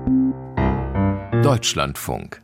Deutschlandfunk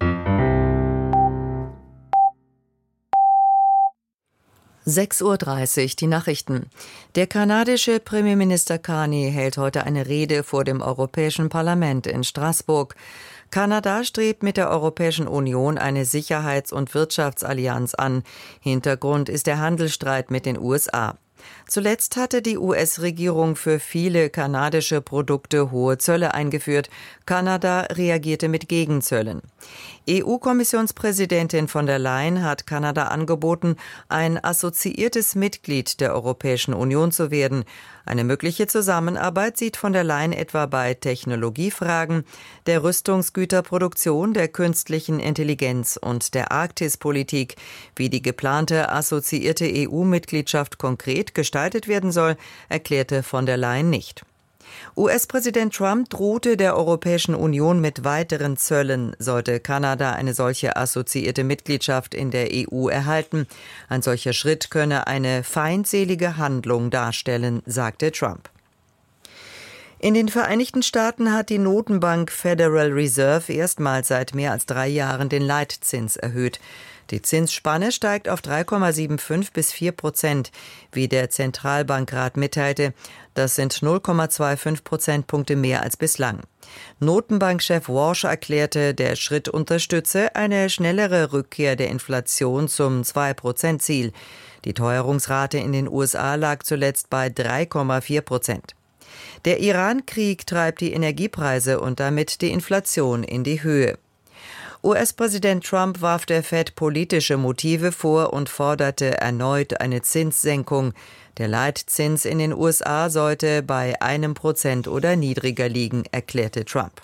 6:30 Uhr, die Nachrichten. Der kanadische Premierminister Carney hält heute eine Rede vor dem Europäischen Parlament in Straßburg. Kanada strebt mit der Europäischen Union eine Sicherheits- und Wirtschaftsallianz an. Hintergrund ist der Handelsstreit mit den USA. Zuletzt hatte die US-Regierung für viele kanadische Produkte hohe Zölle eingeführt. Kanada reagierte mit Gegenzöllen. EU-Kommissionspräsidentin von der Leyen hat Kanada angeboten, ein assoziiertes Mitglied der Europäischen Union zu werden. Eine mögliche Zusammenarbeit sieht von der Leyen etwa bei Technologiefragen, der Rüstungsgüterproduktion, der künstlichen Intelligenz und der Arktispolitik. Wie die geplante assoziierte EU-Mitgliedschaft konkret gestaltet werden soll, erklärte von der Leyen nicht. US-Präsident Trump drohte der Europäischen Union mit weiteren Zöllen, sollte Kanada eine solche assoziierte Mitgliedschaft in der EU erhalten. Ein solcher Schritt könne eine feindselige Handlung darstellen, sagte Trump. In den Vereinigten Staaten hat die Notenbank Federal Reserve erstmals seit mehr als 3 Jahren den Leitzins erhöht. Die Zinsspanne steigt auf 3,75 bis 4%, wie der Zentralbankrat mitteilte. Das sind 0,25 Prozentpunkte mehr als bislang. Notenbankchef Walsh erklärte, der Schritt unterstütze eine schnellere Rückkehr der Inflation zum 2%-Ziel. Die Teuerungsrate in den USA lag zuletzt bei 3,4%. Der Iran-Krieg treibt die Energiepreise und damit die Inflation in die Höhe. US-Präsident Trump warf der Fed politische Motive vor und forderte erneut eine Zinssenkung. Der Leitzins in den USA sollte bei 1% oder niedriger liegen, erklärte Trump.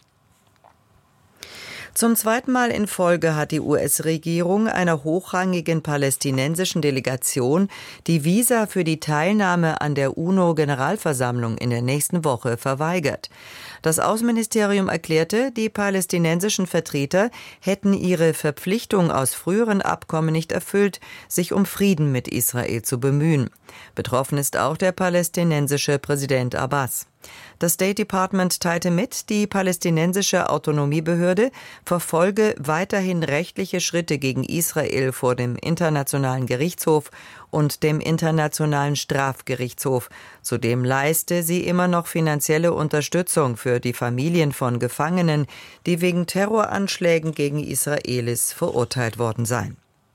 Zum zweiten Mal in Folge hat die US-Regierung einer hochrangigen palästinensischen Delegation die Visa für die Teilnahme an der UNO-Generalversammlung in der nächsten Woche verweigert. Das Außenministerium erklärte, die palästinensischen Vertreter hätten ihre Verpflichtung aus früheren Abkommen nicht erfüllt, sich um Frieden mit Israel zu bemühen. Betroffen ist auch der palästinensische Präsident Abbas. Das State Department teilte mit, die palästinensische Autonomiebehörde verfolge weiterhin rechtliche Schritte gegen Israel vor dem Internationalen Gerichtshof und dem Internationalen Strafgerichtshof. Zudem leiste sie immer noch finanzielle Unterstützung für die Familien von Gefangenen, die wegen Terroranschlägen gegen Israelis verurteilt worden seien.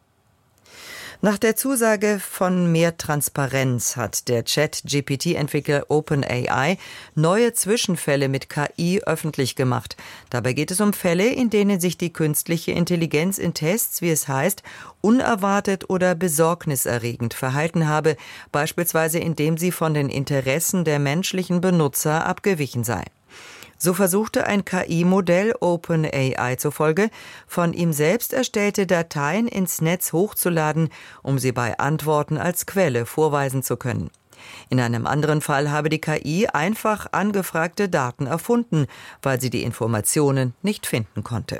Nach der Zusage von mehr Transparenz hat der Chat-GPT-Entwickler OpenAI neue Zwischenfälle mit KI öffentlich gemacht. Dabei geht es um Fälle, in denen sich die künstliche Intelligenz in Tests, wie es heißt, unerwartet oder besorgniserregend verhalten habe, beispielsweise indem sie von den Interessen der menschlichen Benutzer abgewichen sei. So versuchte ein KI-Modell OpenAI zufolge, von ihm selbst erstellte Dateien ins Netz hochzuladen, um sie bei Antworten als Quelle vorweisen zu können. In einem anderen Fall habe die KI einfach angefragte Daten erfunden, weil sie die Informationen nicht finden konnte.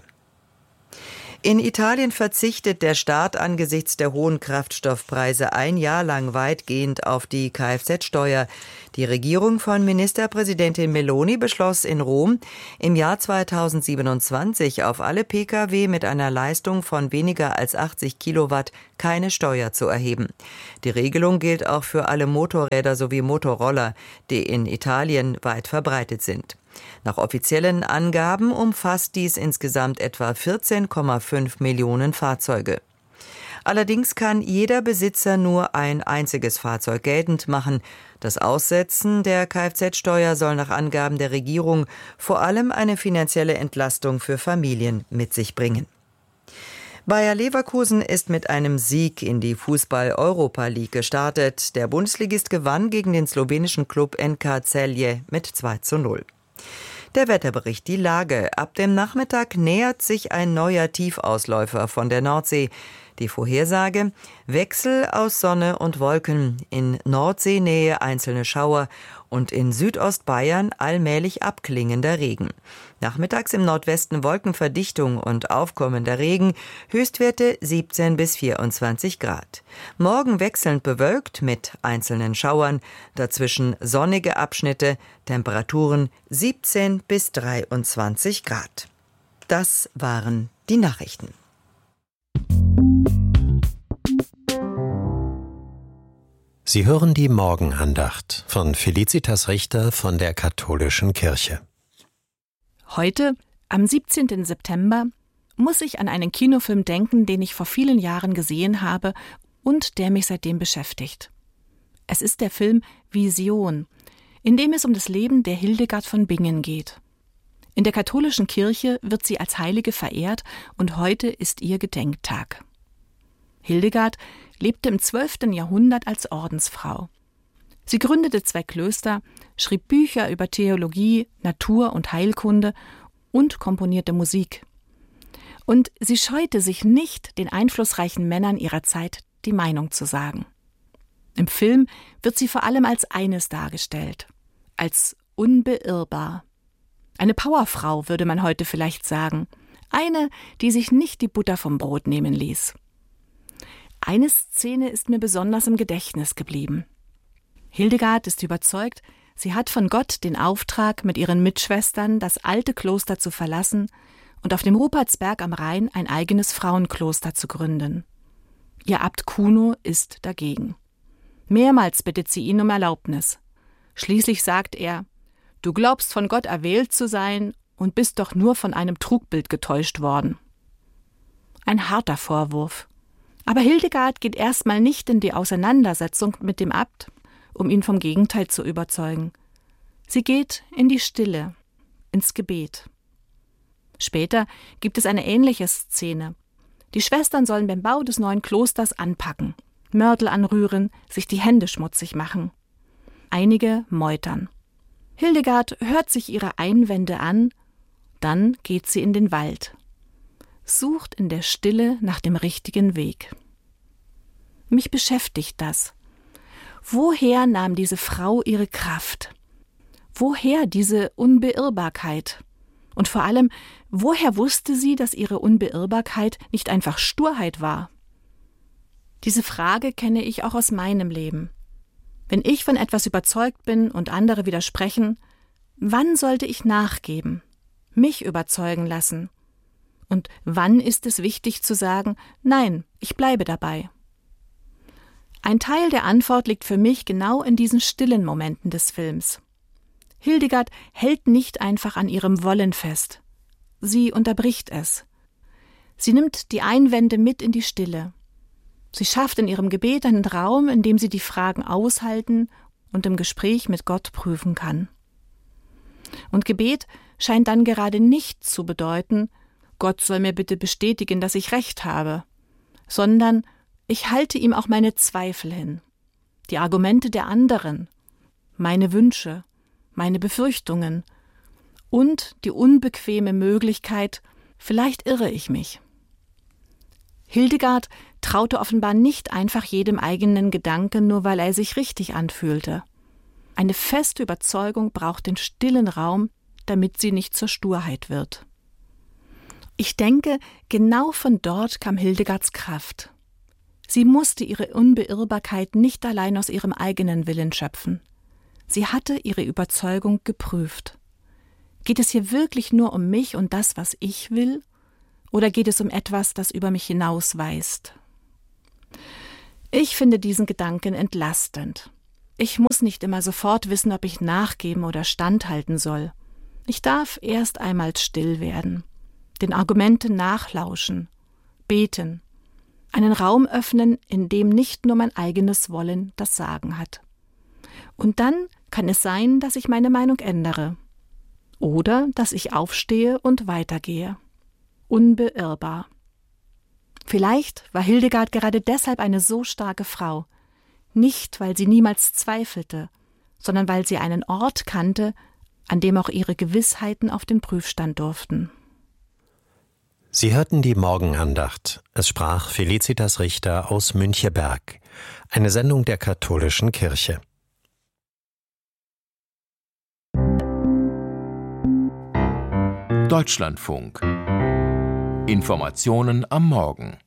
In Italien verzichtet der Staat angesichts der hohen Kraftstoffpreise 1 Jahr lang weitgehend auf die Kfz-Steuer. Die Regierung von Ministerpräsidentin Meloni beschloss in Rom, im Jahr 2027 auf alle Pkw mit einer Leistung von weniger als 80 Kilowatt keine Steuer zu erheben. Die Regelung gilt auch für alle Motorräder sowie Motorroller, die in Italien weit verbreitet sind. Nach offiziellen Angaben umfasst dies insgesamt etwa 14,5 Millionen Fahrzeuge. Allerdings kann jeder Besitzer nur ein einziges Fahrzeug geltend machen. Das Aussetzen der Kfz-Steuer soll nach Angaben der Regierung vor allem eine finanzielle Entlastung für Familien mit sich bringen. Bayer Leverkusen ist mit einem Sieg in die Fußball-Europa League gestartet. Der Bundesligist gewann gegen den slowenischen Klub NK Celje mit 2:0. Der Wetterbericht, die Lage. Ab dem Nachmittag nähert sich ein neuer Tiefausläufer von der Nordsee. Die Vorhersage: Wechsel aus Sonne und Wolken, in Nordseenähe einzelne Schauer und in Südostbayern allmählich abklingender Regen. Nachmittags im Nordwesten Wolkenverdichtung und aufkommender Regen, Höchstwerte 17 bis 24 Grad. Morgen wechselnd bewölkt mit einzelnen Schauern, dazwischen sonnige Abschnitte, Temperaturen 17 bis 23 Grad. Das waren die Nachrichten. Sie hören die Morgenandacht von Felicitas Richter von der Katholischen Kirche. Heute, am 17. September, muss ich an einen Kinofilm denken, den ich vor vielen Jahren gesehen habe und der mich seitdem beschäftigt. Es ist der Film Vision, in dem es um das Leben der Hildegard von Bingen geht. In der katholischen Kirche wird sie als Heilige verehrt und heute ist ihr Gedenktag. Hildegard lebte im 12. Jahrhundert als Ordensfrau. Sie gründete 2 Klöster, schrieb Bücher über Theologie, Natur- und Heilkunde und komponierte Musik. Und sie scheute sich nicht, den einflussreichen Männern ihrer Zeit die Meinung zu sagen. Im Film wird sie vor allem als eines dargestellt, als unbeirrbar. Eine Powerfrau, würde man heute vielleicht sagen. Eine, die sich nicht die Butter vom Brot nehmen ließ. Eine Szene ist mir besonders im Gedächtnis geblieben. Hildegard ist überzeugt, sie hat von Gott den Auftrag, mit ihren Mitschwestern das alte Kloster zu verlassen und auf dem Rupertsberg am Rhein ein eigenes Frauenkloster zu gründen. Ihr Abt Kuno ist dagegen. Mehrmals bittet sie ihn um Erlaubnis. Schließlich sagt er: »Du glaubst, von Gott erwählt zu sein und bist doch nur von einem Trugbild getäuscht worden.« Ein harter Vorwurf. Aber Hildegard geht erstmal nicht in die Auseinandersetzung mit dem Abt, um ihn vom Gegenteil zu überzeugen. Sie geht in die Stille, ins Gebet. Später gibt es eine ähnliche Szene. Die Schwestern sollen beim Bau des neuen Klosters anpacken, Mörtel anrühren, sich die Hände schmutzig machen. Einige meutern. Hildegard hört sich ihre Einwände an, dann geht sie in den Wald, sucht in der Stille nach dem richtigen Weg. Mich beschäftigt das. Woher nahm diese Frau ihre Kraft? Woher diese Unbeirrbarkeit? Und vor allem, woher wusste sie, dass ihre Unbeirrbarkeit nicht einfach Sturheit war? Diese Frage kenne ich auch aus meinem Leben. Wenn ich von etwas überzeugt bin und andere widersprechen, wann sollte ich nachgeben, mich überzeugen lassen? Und wann ist es wichtig zu sagen, nein, ich bleibe dabei? Ein Teil der Antwort liegt für mich genau in diesen stillen Momenten des Films. Hildegard hält nicht einfach an ihrem Wollen fest. Sie unterbricht es. Sie nimmt die Einwände mit in die Stille. Sie schafft in ihrem Gebet einen Raum, in dem sie die Fragen aushalten und im Gespräch mit Gott prüfen kann. Und Gebet scheint dann gerade nicht zu bedeuten, Gott soll mir bitte bestätigen, dass ich Recht habe, sondern ich halte ihm auch meine Zweifel hin, die Argumente der anderen, meine Wünsche, meine Befürchtungen und die unbequeme Möglichkeit, vielleicht irre ich mich. Hildegard traute offenbar nicht einfach jedem eigenen Gedanken, nur weil er sich richtig anfühlte. Eine feste Überzeugung braucht den stillen Raum, damit sie nicht zur Sturheit wird. Ich denke, genau von dort kam Hildegards Kraft. Sie musste ihre Unbeirrbarkeit nicht allein aus ihrem eigenen Willen schöpfen. Sie hatte ihre Überzeugung geprüft. Geht es hier wirklich nur um mich und das, was ich will? Oder geht es um etwas, das über mich hinausweist? Ich finde diesen Gedanken entlastend. Ich muss nicht immer sofort wissen, ob ich nachgeben oder standhalten soll. Ich darf erst einmal still werden, den Argumenten nachlauschen, beten, einen Raum öffnen, in dem nicht nur mein eigenes Wollen das Sagen hat. Und dann kann es sein, dass ich meine Meinung ändere. Oder dass ich aufstehe und weitergehe. Unbeirrbar. Vielleicht war Hildegard gerade deshalb eine so starke Frau. Nicht, weil sie niemals zweifelte, sondern weil sie einen Ort kannte, an dem auch ihre Gewissheiten auf den Prüfstand durften. Sie hörten die Morgenandacht. Es sprach Felicitas Richter aus Müncheberg. Eine Sendung der Katholischen Kirche. Deutschlandfunk. Informationen am Morgen.